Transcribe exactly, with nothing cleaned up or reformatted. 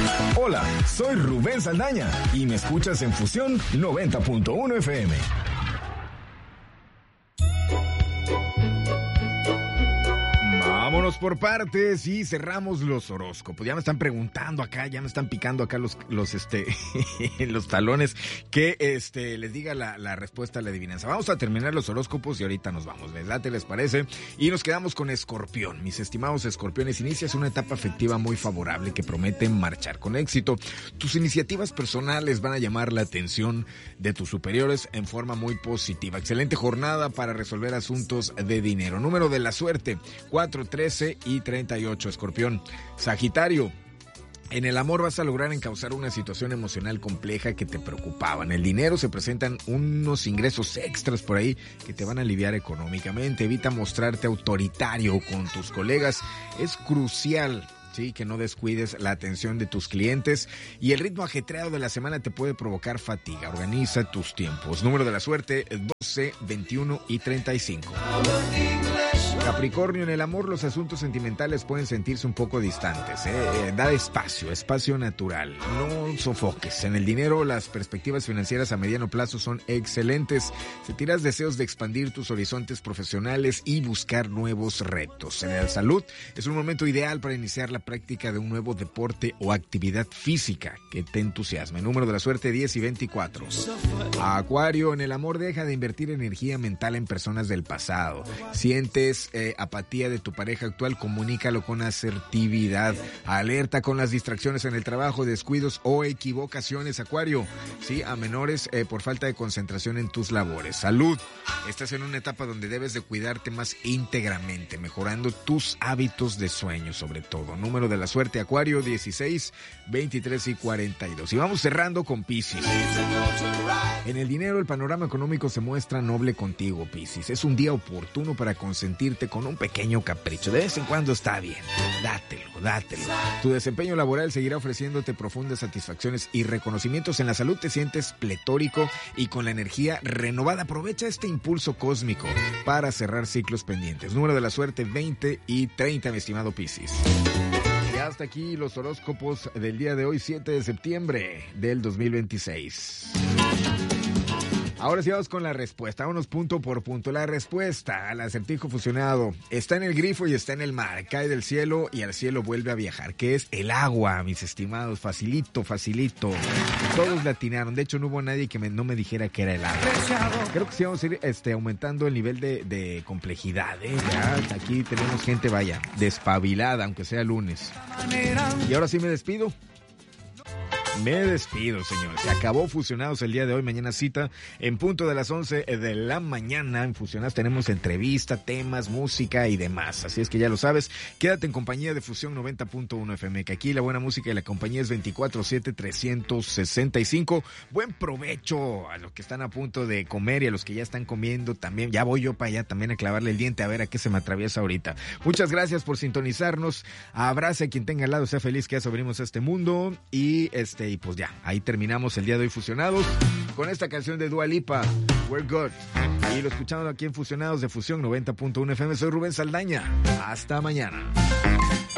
Hola, soy Rubén Saldaña y me escuchas en Fusión noventa punto uno F M. Vámonos por partes y cerramos los horóscopos. Ya me están preguntando acá, ya me están picando acá los, los, este, los talones que este, les diga la, la respuesta a la adivinanza. Vamos a terminar los horóscopos y ahorita nos vamos. ¿Les late, les parece? Y nos quedamos con Escorpión. Mis estimados escorpiones, inicias una etapa afectiva muy favorable que promete marchar con éxito. Tus iniciativas personales van a llamar la atención de tus superiores en forma muy positiva. Excelente jornada para resolver asuntos de dinero. Número de la suerte, cuatro, trece y treinta y ocho, Escorpión. Sagitario, en el amor vas a lograr encauzar una situación emocional compleja que te preocupaba. En el dinero se presentan unos ingresos extras por ahí que te van a aliviar económicamente. Evita mostrarte autoritario con tus colegas. Es crucial, sí, que no descuides la atención de tus clientes, y el ritmo ajetreado de la semana te puede provocar fatiga. Organiza tus tiempos. Número de la suerte, doce, veintiuno y treinta y cinco. Capricornio, en el amor los asuntos sentimentales pueden sentirse un poco distantes. ¿eh? Eh, da espacio, espacio natural. No sofoques. En el dinero las perspectivas financieras a mediano plazo son excelentes. Sentirás deseos de expandir tus horizontes profesionales y buscar nuevos retos. En la salud es un momento ideal para iniciar la práctica de un nuevo deporte o actividad física que te entusiasme. Número de la suerte, diez y veinticuatro. Acuario, en el amor deja de invertir energía mental en personas del pasado. Sientes eh, apatía de tu pareja actual, comunícalo con asertividad. Alerta con las distracciones en el trabajo, descuidos o equivocaciones, Acuario. Sí, a menores eh, por falta de concentración en tus labores. Salud, estás en una etapa donde debes de cuidarte más íntegramente, mejorando tus hábitos de sueño sobre todo. Número de la suerte, Acuario, dieciséis, veintitrés y cuarenta y dos. Y vamos cerrando con Piscis. En el dinero el panorama económico se muestra noble contigo, Piscis. Es un día oportuno para consentirte con un pequeño capricho. De vez en cuando está bien. Dátelo, dátelo. Tu desempeño laboral seguirá ofreciéndote profundas satisfacciones y reconocimientos. En la salud te sientes pletórico y con la energía renovada. Aprovecha este impulso cósmico para cerrar ciclos pendientes. Número de la suerte, veinte y treinta, mi estimado Piscis. Y hasta aquí los horóscopos del día de hoy, siete de septiembre del dos mil veintiséis. Ahora sí vamos con la respuesta, vámonos punto por punto. La respuesta al acertijo fusionado está en el grifo y está en el mar. Cae del cielo y al cielo vuelve a viajar. ¿Qué es? El agua, mis estimados. Facilito, facilito. Todos le atinaron. De hecho, no hubo nadie que me, no me dijera que era el agua. Creo que sí vamos a ir este, aumentando el nivel de, de complejidad. ¿eh? Ya aquí tenemos gente, vaya, despabilada, aunque sea lunes. Y ahora sí me despido. Me despido, señores. Se acabó Fusionados el día de hoy. Mañana cita en punto de las once de la mañana. En Fusionados tenemos entrevista, temas, música y demás. Así es que ya lo sabes. Quédate en compañía de Fusión noventa punto uno F M, que aquí la buena música y la compañía es veinticuatro siete, trescientos sesenta y cinco. Buen provecho a los que están a punto de comer y a los que ya están comiendo también. Ya voy yo para allá también a clavarle el diente a ver a qué se me atraviesa ahorita. Muchas gracias por sintonizarnos. Abrace a quien tenga al lado. Sea feliz, que ya sobrimos a este mundo. Y este Y pues ya, ahí terminamos el día de hoy Fusionados con esta canción de Dua Lipa, We're Good. Y lo escuchamos aquí en Fusionados de Fusión noventa punto uno F M. Soy Rubén Saldaña. Hasta mañana.